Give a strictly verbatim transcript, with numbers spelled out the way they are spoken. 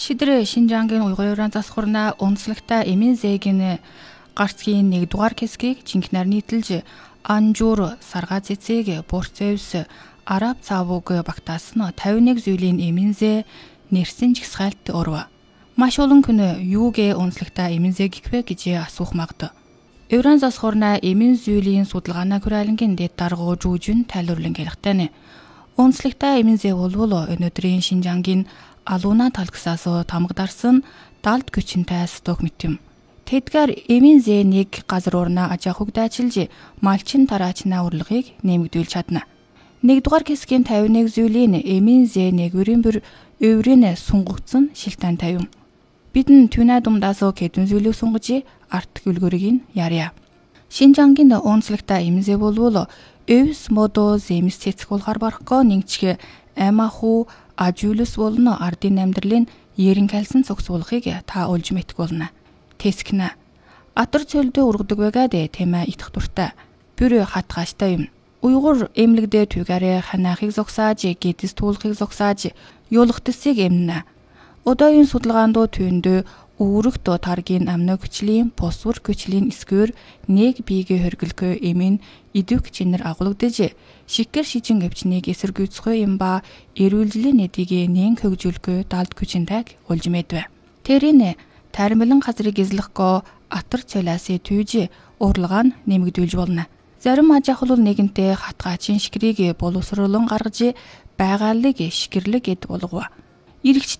Шидрэ Шинжаангийн уйгурын засхурна онцлогтой эмийн зээгийн гарцгийн нэгдүгээр хэсгийг жинхнээр нийтэлж анжуур, саргаа цэцэг, бурцэвс, араб цаавууг багтаасан тавин нэг зүйлийн эмийн зээ нэрсэн жигсгайлт урв. Маш олон хүн юугээ онцлогтой эмийн зээ гэхвэ гэж асуух магад. Евран засхурна эмийн зүйлийн судалгааны хүрээлэнгийн дэд даргуу жүүжин тайлбарлан гэлхтэй нэ. Онцлогтой эмийн зээ болвол өнөөдрийн Шинжаангийн алууна талгсаас тамгадарсан далд күчинтэй сток мэтэм. Тэдгээр эмийн зээ нэг газар урна аж ахуйг дайчилж малчин тараачна урлагийг нэмэгдүүлж чадна. Нэгдүгээр хэсгийн тавин нэг зүйлийн эмийн зээ нэгвэрийн бүр өврийн сунгагдсан шилтэн тавин. Бидэн түнэ думдаас хэдэн зүйлийг сунгаж арт гүлгөрийг ярья. Шинжаангийн онцлогтой эмийн зээ болвол өвс модо зэмс цэцэг болохоор барахгүй нэгчгэ аймаху ажуулс болно ардын амьдралын ерэн калсан цогцуулахыг та олж мэдэх болно. Тэскнэ. Атар цөлдөө ургадаг байгаад тэмээ итх дуртай. Бүр хатгааштай юм. Уйгур эмлэгдээ түгээрээ ханаахыг зогсааж, гэдэс туулахыг зогсааж, юулахтсыг эмнэ. Одоогийн судалгаанд түүнд үүрэгт таргийн амны хүчлийн, босвор хүчлийн эсгээр нэг биеге хөргөлгөө эмийн идэвх чинэр агуулгадж, шикэр шижин өвчнийг эсэргүүцэх юм ба эрүүлжлийн нэдийг нэн хөгжүүлэх далд хүчинтэйг олж мэдвэ. Тэрийн таримлан газрыг эзлэхгүй атар цолиасын түйж урлагаа нь нэмэгдүүлж болно. Зарим аж ахуйл нэгэнтээ хатгаачин шикрийг боловсруулан гаргаж байгаалыг шикэрлэг гэд болгов.